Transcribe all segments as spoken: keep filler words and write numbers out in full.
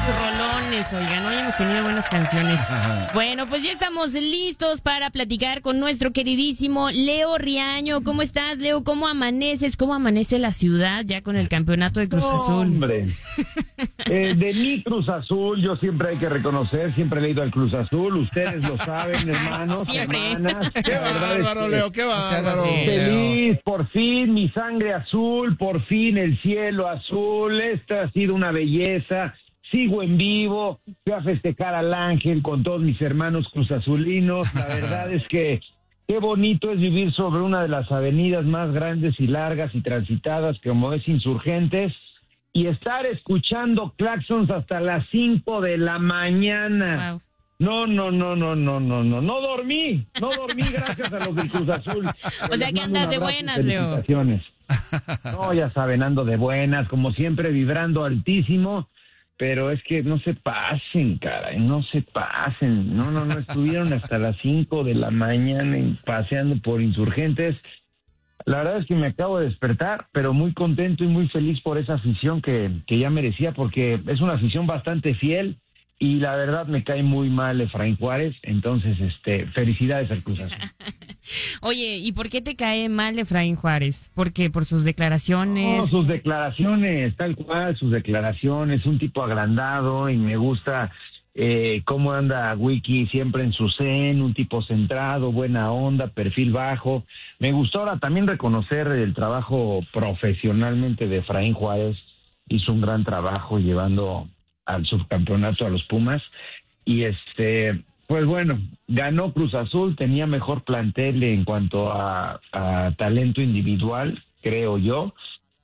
rolones, oigan, hoy hemos tenido buenas canciones. Bueno, pues ya estamos listos para platicar con nuestro queridísimo Leo Riaño. ¿Cómo estás, Leo? ¿Cómo amaneces? ¿Cómo amanece la ciudad ya con el campeonato de Cruz Azul? Hombre, eh, de mi Cruz Azul, yo siempre hay que reconocer, siempre he leído al Cruz Azul, ustedes lo saben, hermanos, Siempre. hermanas. Qué bárbaro, Leo, qué bárbaro. Sí, Feliz, por fin, mi sangre azul, por fin el cielo azul, esta ha sido una belleza. Sigo en vivo, fui a festejar al Ángel con todos mis hermanos cruzazulinos. La verdad es que qué bonito es vivir sobre una de las avenidas más grandes y largas y transitadas como es Insurgentes y estar escuchando claxons hasta las cinco de la mañana. Wow. No, no, no, no, no, no, no, no dormí, no dormí gracias a los del Cruz Azul. O sea Les que mando andas un de abrazo y buenas, Leo. felicitaciones. No, ya saben, ando de buenas, como siempre vibrando altísimo. Pero es que no se pasen, caray, no se pasen. No, no, no, estuvieron hasta las cinco de la mañana paseando por Insurgentes. La verdad es que me acabo de despertar, pero muy contento y muy feliz por esa afición que, que ya merecía, porque es una afición bastante fiel y la verdad me cae muy mal Efraín Juárez. Entonces, este, felicidades al Cruz Azul. Oye, ¿y por qué te cae mal Efraín Juárez? ¿Por qué? ¿Por sus declaraciones? No, sus declaraciones, tal cual, sus declaraciones, un tipo agrandado y me gusta eh, cómo anda Wiki siempre en su zen, un tipo centrado, buena onda, perfil bajo. Me gustó ahora también reconocer el trabajo profesionalmente de Efraín Juárez, hizo un gran trabajo llevando al subcampeonato a los Pumas y este... Pues bueno, ganó Cruz Azul, tenía mejor plantel en cuanto a, a talento individual, creo yo.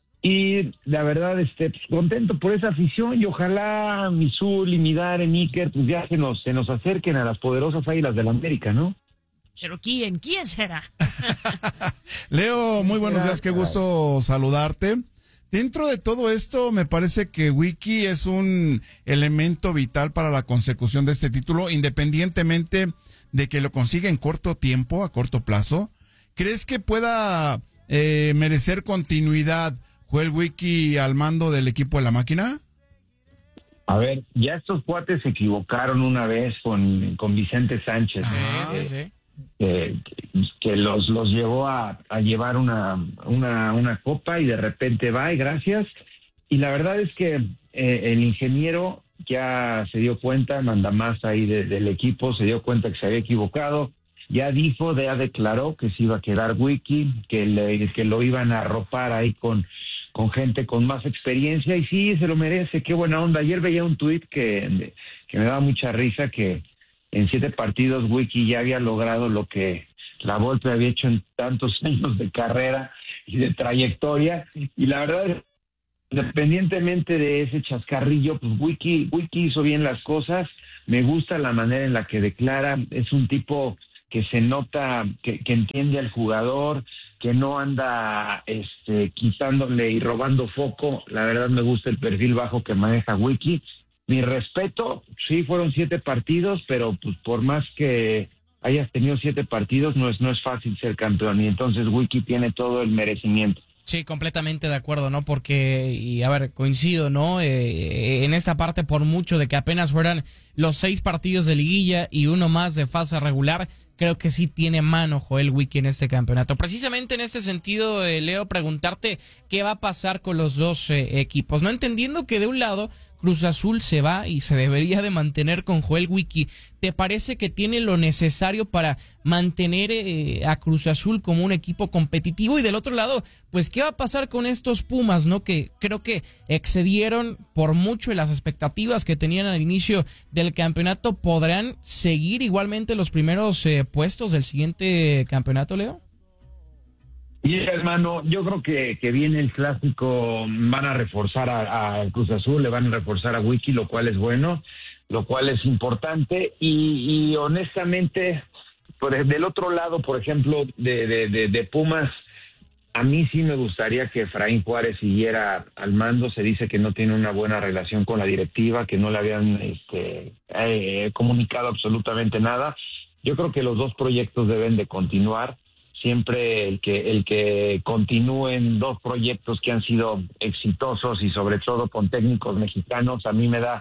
Y la verdad, este, pues, contento por esa afición y ojalá mi Zul y mi Dare, Miker, pues ya se nos, se nos acerquen a las poderosas Águilas del América, ¿no? ¿Pero quién? ¿Quién será? Leo, muy buenos días, qué gusto saludarte. Dentro de todo esto, me parece que Wiki es un elemento vital para la consecución de este título, independientemente de que lo consiga en corto tiempo, a corto plazo. ¿Crees que pueda eh, merecer continuidad Joel Wiki al mando del equipo de la máquina? A ver, ya estos cuates se equivocaron una vez con, con Vicente Sánchez. Ah, ¿no? sí, sí. Eh, que los los llevó a, a llevar una, una una copa y de repente va y gracias. Y la verdad es que eh, el ingeniero ya se dio cuenta, manda más ahí de, del equipo, se dio cuenta que se había equivocado, ya dijo, ya declaró que se iba a quedar Wiki, que, le, que lo iban a arropar ahí con, con gente con más experiencia y sí, se lo merece, qué buena onda. Ayer veía un tuit que, que me daba mucha risa, que en siete partidos Wiki ya había logrado lo que la Volpe había hecho en tantos años de carrera y de trayectoria. Y la verdad, independientemente de ese chascarrillo, pues Wiki, Wiki hizo bien las cosas. Me gusta la manera en la que declara. Es un tipo que se nota, que, que entiende al jugador, que no anda este, quitándole y robando foco. La verdad me gusta el perfil bajo que maneja Wiki. Mi respeto, sí fueron siete partidos, pero pues por más que hayas tenido siete partidos, no es no es fácil ser campeón, y entonces Wiki tiene todo el merecimiento. Sí, completamente de acuerdo, ¿no? Porque, y a ver, coincido, ¿no? Eh, en esta parte, por mucho de que apenas fueran los seis partidos de liguilla y uno más de fase regular, creo que sí tiene mano Joel Wiki en este campeonato. Precisamente en este sentido, eh, Leo, preguntarte qué va a pasar con los dos eh, equipos, ¿no? Entendiendo que de un lado Cruz Azul se va y se debería de mantener con Joel Wiki. ¿Te parece que tiene lo necesario para mantener eh, a Cruz Azul como un equipo competitivo? Y del otro lado, pues, ¿qué va a pasar con estos Pumas, no? Que creo que excedieron por mucho las expectativas que tenían al inicio del campeonato. ¿Podrán seguir igualmente los primeros eh, puestos del siguiente campeonato, Leo? Y hermano, yo creo que, que viene el clásico, van a reforzar a, a Cruz Azul, le van a reforzar a Wiki, lo cual es bueno, lo cual es importante, y, y honestamente, por, del otro lado, por ejemplo, de, de, de, de Pumas, a mí sí me gustaría que Efraín Juárez siguiera al mando. Se dice que no tiene una buena relación con la directiva, que no le habían este, eh, comunicado absolutamente nada. Yo creo que los dos proyectos deben de continuar. Siempre el que el que continúen dos proyectos que han sido exitosos y sobre todo con técnicos mexicanos, a mí me da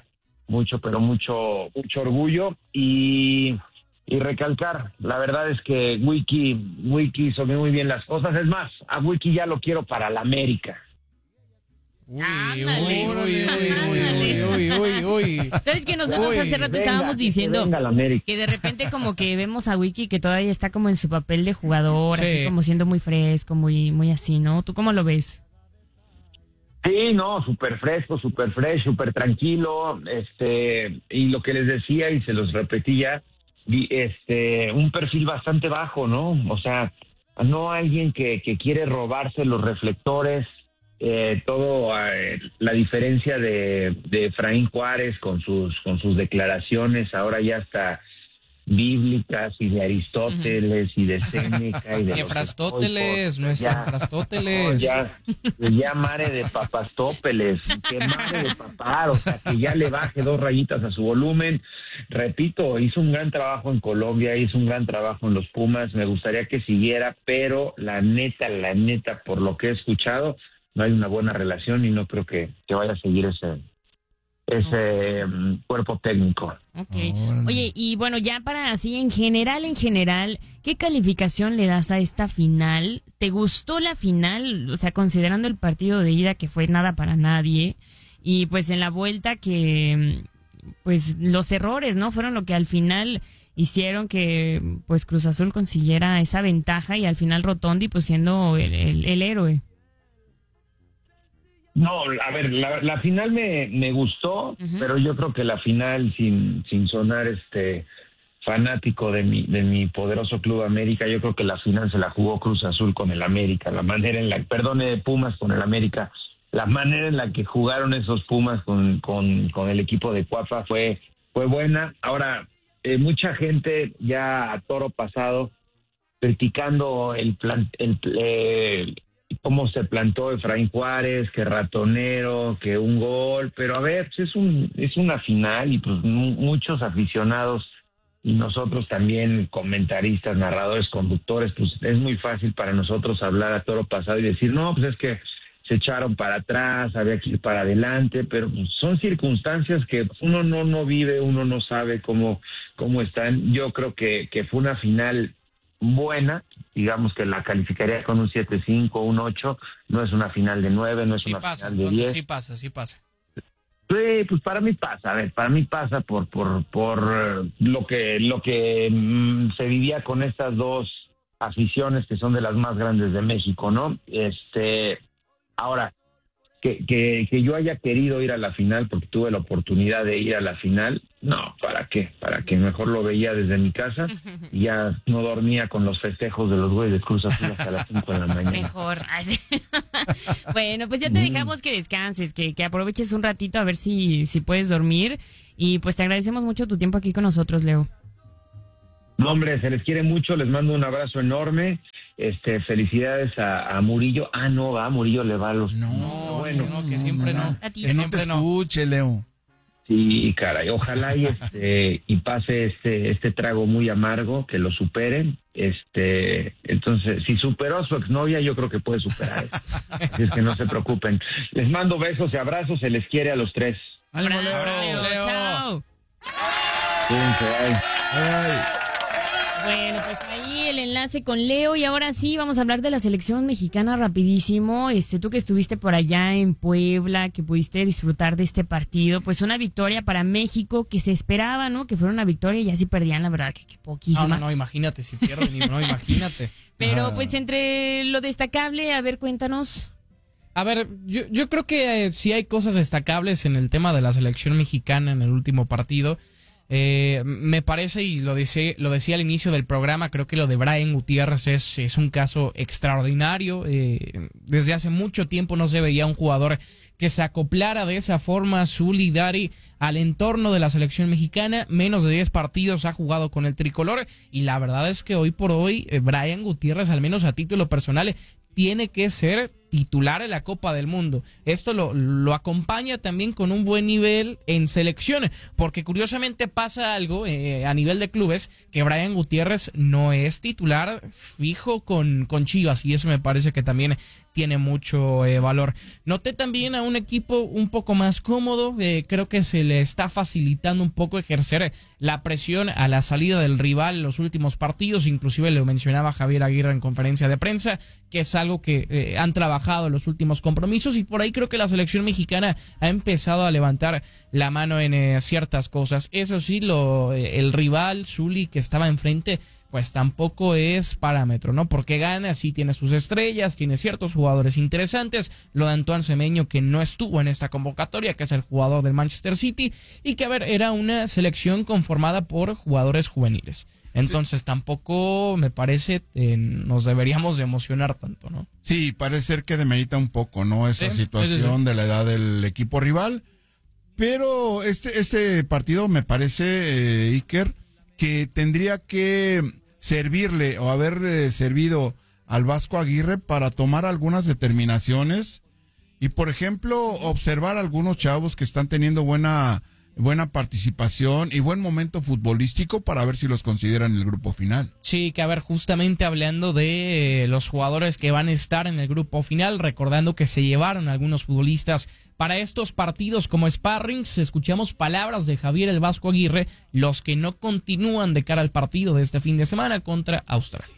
mucho, pero mucho, mucho orgullo y, y recalcar, la verdad es que Wiki, Wiki hizo muy bien las cosas, es más, a Wiki ya lo quiero para la América. Uy, Ándale. uy, uy, uy, uy, uy, uy. ¿Sabes que nosotros Uy, hace rato venga, estábamos que diciendo venga la América. que de repente como que vemos a Wiki que todavía está como en su papel de jugador, Sí. así como siendo muy fresco, muy, muy así, ¿no? ¿Tú cómo lo ves? Sí, no, súper fresco, súper fresh, súper tranquilo, este, y lo que les decía y se los repetí ya, y, este, un perfil bastante bajo, ¿no? O sea, no alguien que, que quiere robarse los reflectores, eh, todo, eh, la diferencia de, de Efraín Juárez con sus, con sus declaraciones, ahora ya está bíblicas y de Aristóteles y de Séneca y de Que los Frastóteles, estoicos, nuestro ya. No, Frastóteles. ya, ya mare de papastópeles, que mare de papar, o sea, que ya le baje dos rayitas a su volumen. Repito, hizo un gran trabajo en Colombia, hizo un gran trabajo en los Pumas, me gustaría que siguiera, pero la neta, la neta, por lo que he escuchado, no hay una buena relación y no creo que, que vaya a seguir ese ese um, cuerpo técnico. Ok. Oye, y bueno, ya para así, en general, en general, ¿qué calificación le das a esta final? ¿Te gustó la final? O sea, considerando el partido de ida que fue nada para nadie, y pues en la vuelta que, pues los errores, ¿no? Fueron lo que al final hicieron que, pues Cruz Azul consiguiera esa ventaja y al final Rotondi, pues siendo el, el, el héroe. No, a ver, la, la final me, me gustó, uh-huh. pero yo creo que la final, sin, sin sonar este fanático de mi, de mi poderoso Club América, yo creo que la final se la jugó Cruz Azul con el América, la manera en la, perdone, Pumas con el América, la manera en la que jugaron esos Pumas con, con, con el equipo de Cuapa fue, fue buena. Ahora, eh, mucha gente ya a toro pasado criticando el plan, el, eh, cómo se plantó Efraín Juárez, que ratonero, que un gol, pero a ver, pues es un es una final y pues m- muchos aficionados y nosotros también comentaristas, narradores, conductores, pues es muy fácil para nosotros hablar a toro pasado y decir, no, pues es que se echaron para atrás, había que ir para adelante, pero pues son circunstancias que uno no no vive, uno no sabe cómo cómo están. Yo creo que que fue una final buena, digamos que la calificaría con un siete cinco, un ocho, no es una final de nueve, no es Sí una pasa, final de entonces diez. sí pasa, sí pasa. Sí, pues para mí pasa, a ver, para mí pasa por por por lo que lo que mmm, se vivía con estas dos aficiones que son de las más grandes de México, ¿no? Este, ahora que que que yo haya querido ir a la final porque tuve la oportunidad de ir a la final, no, ¿para qué? Para que mejor lo veía desde mi casa y ya no dormía con los festejos de los güeyes de Cruz Azul hasta las cinco de la mañana. Mejor. Bueno, pues ya te dejamos que descanses, que, que aproveches un ratito a ver si, si puedes dormir. Y pues te agradecemos mucho tu tiempo aquí con nosotros, Leo. No, hombre, se les quiere mucho, les mando un abrazo enorme. Este, felicidades a, a Murillo. Ah, no, a Murillo le va a los... No, No, bueno, sí, no, que siempre no. A ti. Que no te Siempre no. escuche, Leo. Sí, caray, ojalá y este y pase este este trago muy amargo, que lo superen. Este, entonces, si superó a su exnovia, yo creo que puede superar esto. Así es que no se preocupen. Les mando besos y abrazos, se les quiere a los tres. ¡Ánimo, Abrazo, Leo! Leo. Leo. Chao. Cuídense, bye. Ay. Bueno, pues ahí el enlace con Leo y ahora sí vamos a hablar de la selección mexicana rapidísimo. Este, tú que estuviste por allá en Puebla, que pudiste disfrutar de este partido, pues una victoria para México que se esperaba, ¿no? Que fuera una victoria y así perdían, la verdad, que, que poquísima. No, no, no, imagínate si pierden, no, imagínate. Pero Ah. pues entre lo destacable, a ver, cuéntanos. A ver, yo, yo creo que eh, sí hay cosas destacables en el tema de la selección mexicana en el último partido. Eh, me parece, y lo decía, lo decía al inicio del programa, creo que lo de Brian Gutiérrez es, es un caso extraordinario. Eh, desde hace mucho tiempo no se veía un jugador que se acoplara de esa forma, Zuli, Dari, al entorno de la selección mexicana. Menos de diez partidos ha jugado con el tricolor y la verdad es que hoy por hoy eh, Brian Gutiérrez, al menos a título personal, tiene que ser titular en la Copa del Mundo. Esto lo, lo acompaña también con un buen nivel en selección, porque curiosamente pasa algo eh, a nivel de clubes, que Brian Gutiérrez no es titular fijo con, con Chivas, y eso me parece que también tiene mucho eh, valor. Noté también a un equipo un poco más cómodo, eh, creo que se le está facilitando un poco ejercer la presión a la salida del rival en los últimos partidos, inclusive lo mencionaba Javier Aguirre en conferencia de prensa, que es algo que eh, han trabajado en los últimos compromisos, y por ahí creo que la selección mexicana ha empezado a levantar la mano en eh, ciertas cosas. Eso sí, lo eh, el rival, Zuli, que estaba enfrente, pues tampoco es parámetro, ¿no? Porque gana, sí tiene sus estrellas, tiene ciertos jugadores interesantes, lo de Antoine Semeño, que no estuvo en esta convocatoria, que es el jugador del Manchester City, y que, a ver, era una selección conformada por jugadores juveniles. Entonces, sí, tampoco me parece eh, nos deberíamos de emocionar tanto, ¿no? Sí, parece ser que demerita un poco, ¿no? Esa sí, situación sí, sí. de la edad del equipo rival, pero este, este partido me parece, eh, Iker, que tendría que servirle o haber eh, servido al Vasco Aguirre para tomar algunas determinaciones y, por ejemplo, observar a algunos chavos que están teniendo buena buena participación y buen momento futbolístico para ver si los consideran en el grupo final. Sí, que a ver, justamente hablando de eh, los jugadores que van a estar en el grupo final, recordando que se llevaron algunos futbolistas para estos partidos como sparrings, escuchamos palabras de Javier el Vasco Aguirre, los que no continúan de cara al partido de este fin de semana contra Australia.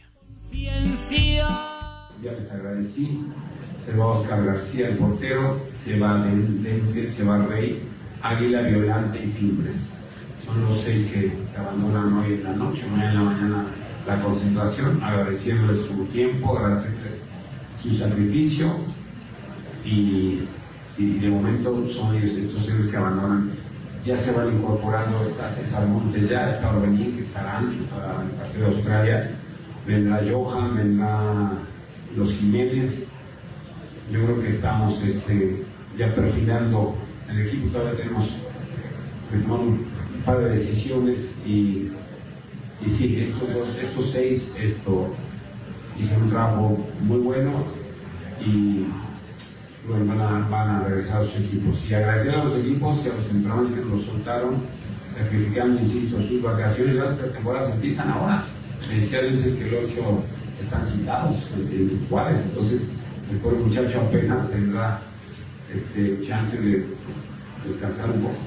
Ya les agradecí, se va Oscar García, el portero, se va Lense, se va Rey, Águila, Violante y Fimbres. Son los seis que, que abandonan hoy en la noche, mañana en la mañana la concentración, agradeciéndoles su tiempo, agradeciéndoles su sacrificio y, y de momento son ellos, estos seres que abandonan. Ya se van incorporando, está César Montes, ya está Orbelín, que estarán para el partido de Australia, vendrá Johan, vendrá los Jiménez. Yo creo que estamos este, ya perfilando el equipo, todavía tenemos que tomar un par de decisiones y, y sí, estos, dos, estos seis esto, hicieron un trabajo muy bueno y bueno, van, a, van a regresar a sus equipos. Y agradecer a los equipos y a los entrenadores que nos soltaron, sacrificando, insisto, sus vacaciones. Las pretemporadas empiezan ahora. Me decía Luis que el ocho están citados en Juárez, entonces el pobre muchacho apenas tendrá este, chance de descansar un poco.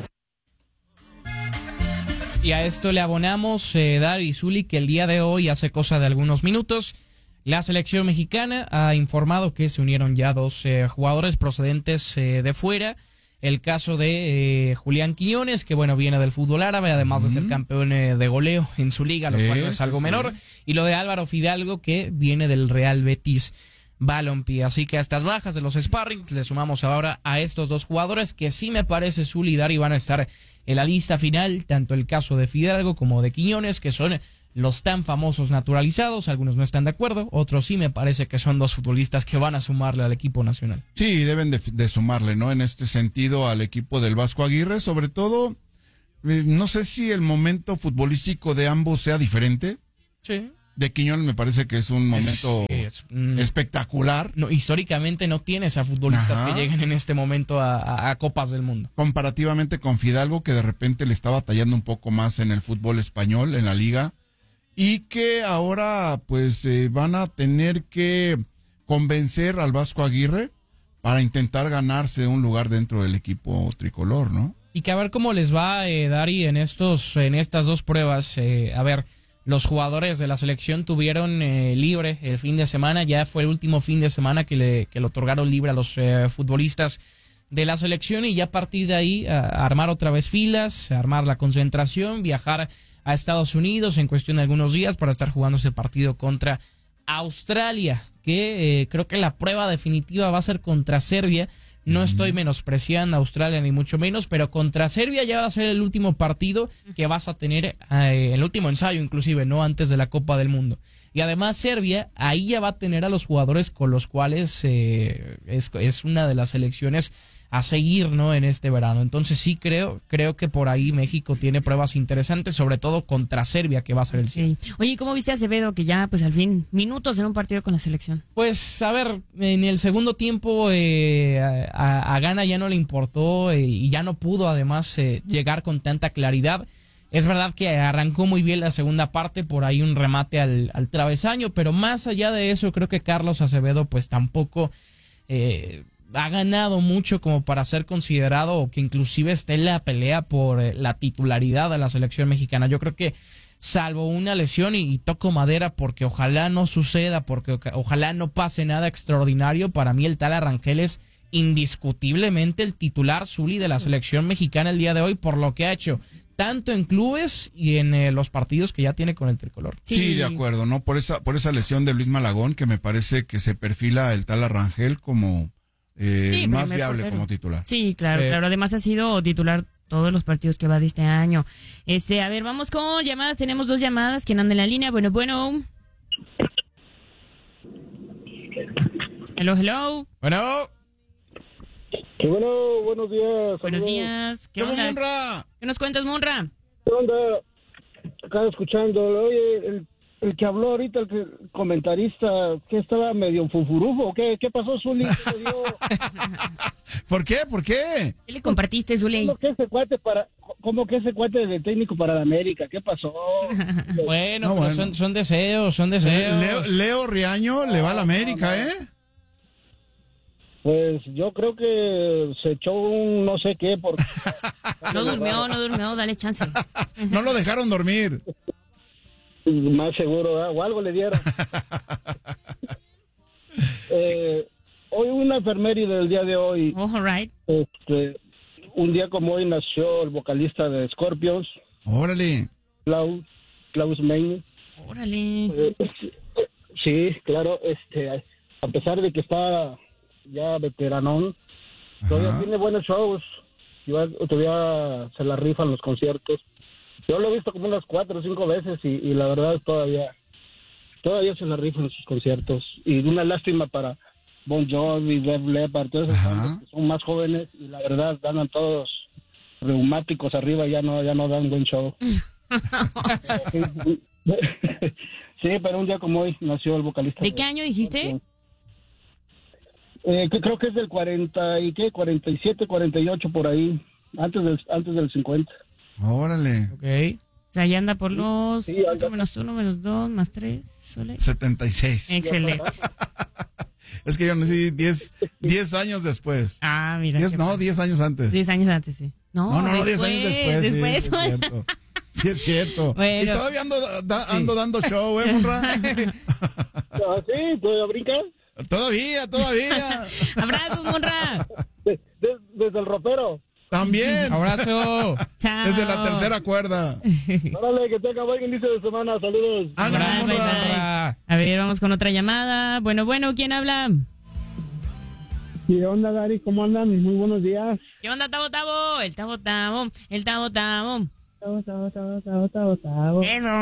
Y a esto le abonamos, eh, Dari Zuli, que el día de hoy, hace cosa de algunos minutos, la selección mexicana ha informado que se unieron ya dos eh, jugadores procedentes eh, de fuera. El caso de eh, Julián Quiñones, que bueno, viene del fútbol árabe, además uh-huh. de ser campeón eh, de goleo en su liga, lo cual no es algo sí. menor. Y lo de Álvaro Fidalgo, que viene del Real Betis Balompié. Así que a estas bajas de los sparrings le sumamos ahora a estos dos jugadores que sí me parece Zuli y Dari van a estar en la lista final, tanto el caso de Fidalgo como de Quiñones, que son los tan famosos naturalizados. Algunos no están de acuerdo, otros sí me parece que son dos futbolistas que van a sumarle al equipo nacional. Sí, deben de, de sumarle, ¿no? En este sentido al equipo del Vasco Aguirre, sobre todo, eh, no sé si el momento futbolístico de ambos sea diferente. Sí. De Quiñones me parece que es un momento es, es, mm, espectacular. No, históricamente no tienes a futbolistas Ajá. que lleguen en este momento a, a, a Copas del Mundo. Comparativamente con Fidalgo, que de repente le está batallando un poco más en el fútbol español, en la liga, y que ahora pues eh, van a tener que convencer al Vasco Aguirre para intentar ganarse un lugar dentro del equipo tricolor, ¿no? Y que a ver cómo les va, eh, Dari, en estos en estas dos pruebas. Eh, a ver, los jugadores de la selección tuvieron eh, libre el fin de semana, ya fue el último fin de semana que le, que le otorgaron libre a los eh, futbolistas de la selección, y ya a partir de ahí a, a armar otra vez filas, a armar la concentración, viajar a Estados Unidos en cuestión de algunos días para estar jugando ese partido contra Australia, que eh, creo que la prueba definitiva va a ser contra Serbia. No estoy menospreciando a Australia ni mucho menos, pero contra Serbia ya va a ser el último partido que vas a tener, eh, el último ensayo inclusive, no antes de la Copa del Mundo. Y además Serbia ahí ya va a tener a los jugadores con los cuales eh, es, es una de las selecciones a seguir, ¿no? En este verano. Entonces sí creo, creo que por ahí México tiene pruebas interesantes, sobre todo contra Serbia, que va a ser el cien. Sí. Oye, ¿cómo viste a Acevedo, que ya pues al fin minutos en un partido con la selección? Pues a ver, en el segundo tiempo eh, a, a Gana ya no le importó eh, y ya no pudo además eh, llegar con tanta claridad. Es verdad que arrancó muy bien la segunda parte, por ahí un remate al, al travesaño, pero más allá de eso creo que Carlos Acevedo pues tampoco eh, ha ganado mucho como para ser considerado o que inclusive esté en la pelea por eh, la titularidad de la selección mexicana. Yo creo que salvo una lesión y, y toco madera porque ojalá no suceda, porque o, ojalá no pase nada extraordinario, para mí el Tala Rangel es indiscutiblemente el titular Zuli de la selección mexicana el día de hoy por lo que ha hecho tanto en clubes y en eh, los partidos que ya tiene con el tricolor. Sí. sí, de acuerdo, ¿no? Por esa por esa lesión de Luis Malagón, que me parece que se perfila el Tala Rangel como eh, sí, más viable portero. Como titular. Sí, claro, Sí. claro. Además ha sido titular todos los partidos que va de este año. Este, a ver, vamos con llamadas. Tenemos dos llamadas. ¿Quién anda en la línea? Bueno, bueno. Hello, hello. Bueno. Qué bueno, buenos días. Buenos saludos. días. ¿Qué ¡Qué onda? Munra! ¿Qué nos cuentas, Munra? ¿Qué onda? Acá escuchando. Oye, el, el que habló ahorita, el, que- el comentarista, que estaba medio fufurufo. ¿Qué, qué pasó, Zuli? ¿Qué le dio? ¿Por qué? ¿Por qué? ¿Qué le compartiste, Zuli? ¿Cómo que ese cuate para, cómo que ese cuate de técnico para la América? ¿Qué pasó? Bueno, No, pero bueno. Son, son deseos, son deseos. Leo, Leo Riaño le va a la América, ¿eh? Pues yo creo que se echó un no sé qué porque No durmió, no durmió. Dale chance. No lo dejaron dormir. más seguro, ¿verdad? O algo le dieron. eh, hoy una efeméride del día de hoy. Oh, all right. Este, un día como hoy nació el vocalista de Scorpions, Órale. Klaus, Klaus Meine. Órale. Eh, sí, claro, este, a pesar de que está ya veteranón, todavía Ajá. tiene buenos shows, todavía, todavía se la rifan los conciertos. Yo lo he visto como unas cuatro o cinco veces y, y la verdad todavía, todavía se la rifan sus conciertos. Y una lástima para Bon Jovi, Def Leppard, todos esos Ajá. bandas que son más jóvenes y la verdad andan todos reumáticos arriba, ya no, ya no dan buen show. Sí, pero un día como hoy nació el vocalista. ¿De qué año dijiste? Eh, que creo que es del cuarenta y qué, cuarenta y siete, cuarenta y ocho por ahí, antes del antes del cincuenta. Órale. Ok. O sea, ya anda por los Sí, anda. cuatro menos uno, menos dos, más tres. Sole. setenta y seis. Excelente. Es que yo nací diez, diez años después. Ah, mira. diez, qué no, padre. diez años antes. Diez años antes, sí. No, No, no, no, diez después, años después. sí, Después, sí, es cierto. Sí, es cierto. Bueno. Y todavía ando, da- ando dando show, ¿eh, Munra? Ah, sí, ¿todavía brincar? Todavía, todavía. Abrazos, Monra. De- de- desde el ropero. También. Abrazo. Chao. Desde la tercera cuerda. Órale, que tenga buen inicio de semana, saludos. Ánimo, Bye, bye, Munra. bye. A ver, vamos con otra llamada. Bueno, bueno, ¿quién habla? ¿Qué onda, Gary? ¿Cómo andan? Muy buenos días. ¿Qué onda, Tabo Tabo? El Tabo Tabo. El Tabo Tabo. Tavo, tavo, tavo, tavo, tavo, tavo.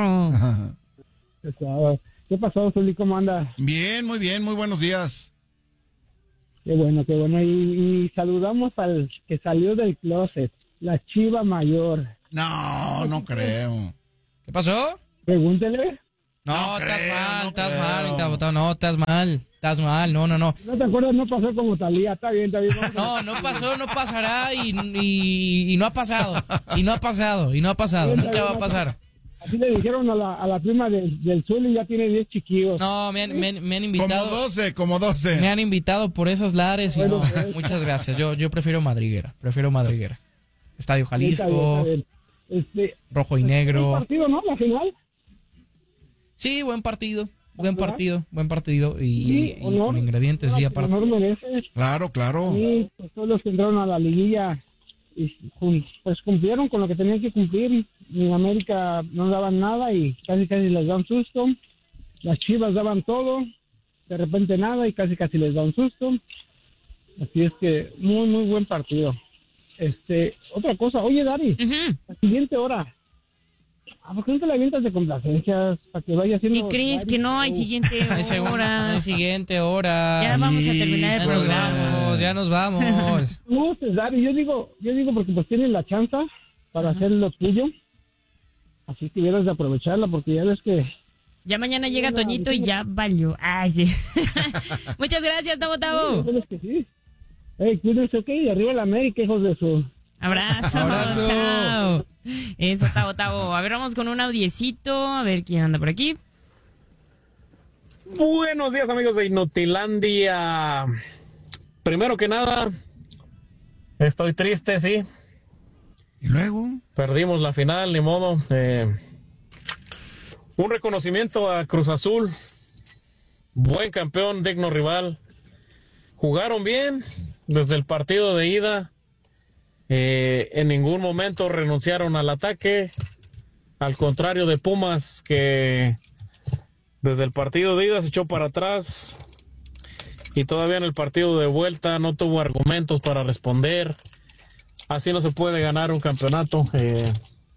Eso. ¿Qué pasó, Zuli? ¿Cómo andas? Bien, muy bien, muy buenos días. Qué bueno, qué bueno. Y, y saludamos al que salió del closet, la Chiva Mayor. No, no creo. ¿Qué pasó? Pregúntele. No, No estás creo, mal, no estás creo. mal, mi Tabotao, no, estás mal, estás mal, no, no, no. ¿No te acuerdas? No pasó como Talía. Está bien, está bien. Vamos a- No, no pasó, no pasará y, y, y no ha pasado, y no ha pasado, y no ha pasado, nunca va a pasar. Así le dijeron a la, a la prima del, del Zuli y ya tiene diez chiquillos. No, me han, me, han- me han Como invitado, doce, como doce. me han invitado por esos lares y no, muchas gracias, yo, yo prefiero madriguera, prefiero madriguera. Estadio Está bien, está Jalisco, bien. Este, rojo y buen negro. partido, ¿no? La final. Sí, buen partido, buen partido, buen partido y, Sí, y honor. con ingredientes, sí, aparte. Honor merece. Claro, claro. Sí, pues todos los que entraron a la liguilla y cum- pues cumplieron con lo que tenían que cumplir. En América no daban nada y casi casi les da un susto. Las Chivas daban todo, de repente nada y casi casi les da un susto. Así es que muy muy buen partido. Este, otra cosa, oye Dari, Ujú. la siguiente hora. ¿A por qué no te la avientas de complacencias para que vaya haciendo? ¿Qué crees que no hay siguiente Hay segunda, hora? hay siguiente hora. Ya vamos a Sí, terminar el Ya nos programa. vamos, ya nos vamos. No, pues, Dari, yo digo, yo digo porque pues tienes la chance para hacer lo tuyo. Así que debes de aprovecharla porque ya ves que Ya mañana llega Toñito y ya valió. Ay, sí. Muchas gracias, Tabo ya Tabo. sabes que sí. Ey, cuídense, ok, y arriba la América, hijos de su... Abrazo. Abrazo. Chao. Eso, Tabo Tabo. A ver, vamos con un audiecito. A ver quién anda por aquí. Buenos días amigos de Inutilandia. primero que nada, estoy triste, sí. ¿Y luego? Perdimos la final, ni modo. Eh, un reconocimiento a Cruz Azul. Buen campeón, digno rival. Jugaron bien desde el partido de ida. Eh, en ningún momento renunciaron al ataque. Al contrario de Pumas, que desde el partido de ida se echó para atrás. Y todavía en el partido de vuelta no tuvo argumentos para responder. Así no se puede ganar un campeonato. Eh,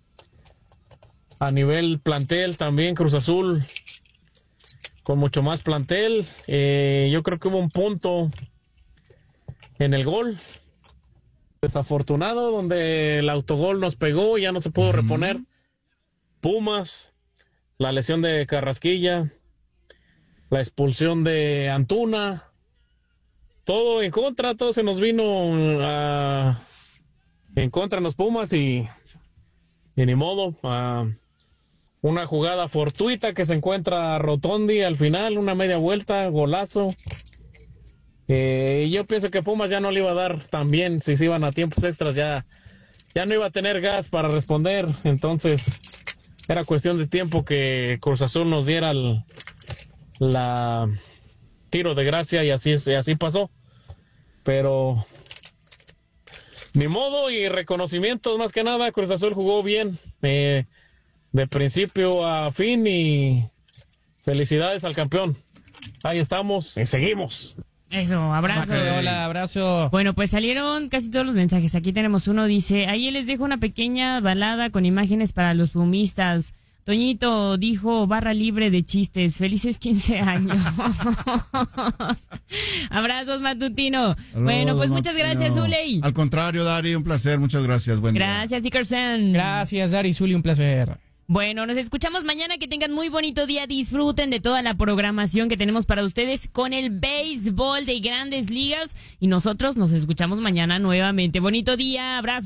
a nivel plantel también Cruz Azul con mucho más plantel. Eh, yo creo que hubo un punto en el gol desafortunado donde el autogol nos pegó y ya no se pudo reponer. Pumas, la lesión de Carrasquilla, la expulsión de Antuna, todo en contra, todo se nos vino a, en contra en los Pumas y, y ni modo. A, una jugada fortuita que se encuentra Rotondi al final, una media vuelta, golazo. Eh, yo pienso que Pumas ya no le iba a dar tan bien, si se iban a tiempos extras ya, ya no iba a tener gas para responder, entonces era cuestión de tiempo que Cruz Azul nos diera el la tiro de gracia y así, así pasó, pero ni modo y reconocimientos más que nada. Cruz Azul jugó bien eh, de principio a fin y felicidades al campeón. Ahí estamos y seguimos. Eso, abrazo. Hola, abrazo. Bueno, pues salieron casi todos los mensajes. Aquí tenemos uno, dice, ahí les dejo una pequeña balada con imágenes para los pumistas. Toñito dijo barra libre de chistes. Felices quince años. Abrazos, Matutino. Saludos, bueno, pues muchas Matutino. gracias, Uley. Al contrario, Dari, un placer. Muchas gracias. Buen día. Gracias, Ikersen. Gracias, Dari, Zuli, un placer. Bueno, nos escuchamos mañana. Que tengan muy bonito día. Disfruten de toda la programación que tenemos para ustedes con el béisbol de Grandes Ligas. Y nosotros nos escuchamos mañana nuevamente. Bonito día. Abrazo.